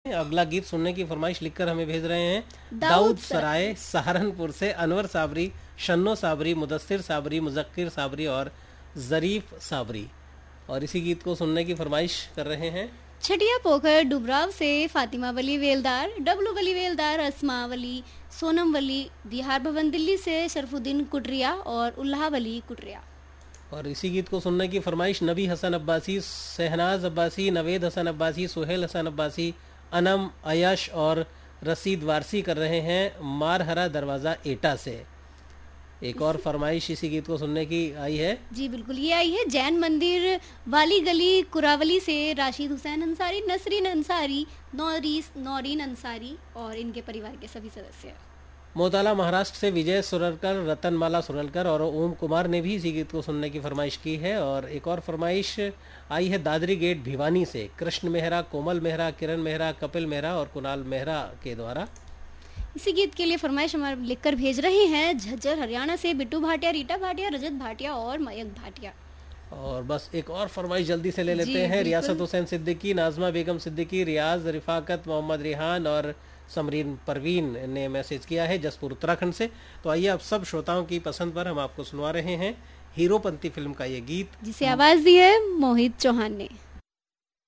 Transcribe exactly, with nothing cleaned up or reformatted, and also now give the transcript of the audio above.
अगला गीत सुनने की फरमाइश लिखकर हमें भेज रहे हैं दाऊद सराय सहारनपुर से अनवर साबरी, शन्नो साबरी, मुदस्सिर साबरी, मुजक्किर साबरी और जरीफ साबरी। और इसी गीत को सुनने की फरमाइश कर रहे हैं छटिया पोखर डुबराव से फातिमा वली वेलदार, डब्लू वली वेलदार, अस्मा वली, सोनम वली, बिहार भवन दिल्ली से शरफुद्दीन कुटरिया और उल्लाह वली कुटरिया। और इसी गीत को सुनने की फरमाइश नबी हसन अब्बासी, शहनाज अब्बासी, नवेद हसन अब्बासी, सुहेल हसन अब्बासी, अनम, अयश और रसीद वारसी कर रहे हैं मारहरा दरवाजा एटा से। एक और फरमाइश इसी गीत को सुनने की आई है जी बिल्कुल, ये आई है जैन मंदिर वाली गली कुरावली से राशिद हुसैन अंसारी, नसरीन अंसारी, नौरीस नौरीन अंसारी और इनके परिवार के सभी सदस्य। मोताला महाराष्ट्र से विजय सुरलकर, रतनमाला सुरलकर और ओम कुमार ने भी इसी गीत को सुनने की फरमाइश की है। और एक और फरमाइश आई है दादरी गेट भिवानी से कृष्ण मेहरा, कोमल मेहरा, किरण मेहरा, कपिल मेहरा और कुणाल मेहरा के द्वारा। इसी गीत के लिए फरमाइश हमारे लिखकर भेज रहे हैं झज्जर हरियाणा से बिट्टू भाटिया, रीटा भाटिया, रजत भाटिया और मयंक भाटिया। और बस एक और फरमाइश जल्दी से ले लेते हैं। रियासत हुसैन सिद्दीकी, नाजमा बेगम सिद्दीकी, रियाज, रिफाकत, मोहम्मद रिहान और समरीन परवीन ने मैसेज किया है जसपुर उत्तराखंड से। तो आइए अब सब श्रोताओं की पसंद पर हम आपको सुनवा रहे हैं हीरोपंती फिल्म का ये गीत, जिसे आवाज दी है मोहित चौहान ने।